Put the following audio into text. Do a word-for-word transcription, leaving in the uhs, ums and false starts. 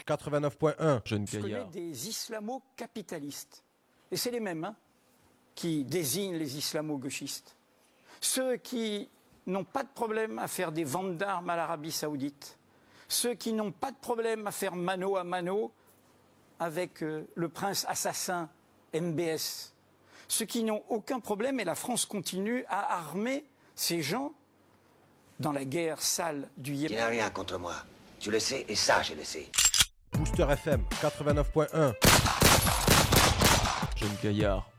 quatre-vingt-neuf point un. Jeune Je connais Gaillard. des islamo-capitalistes. Et c'est les mêmes hein, qui désignent les islamo-gauchistes. Ceux qui n'ont pas de problème à faire des ventes d'armes à l'Arabie Saoudite. Ceux qui n'ont pas de problème à faire mano à mano avec euh, le prince assassin M B S. Ceux qui n'ont aucun problème, et la France continue à armer ces gens dans la guerre sale du Tu Yémen. n'as rien contre moi. Tu le sais, et ça, je le sais. Booster F M quatre-vingt-neuf point un. Jeune Gaillard.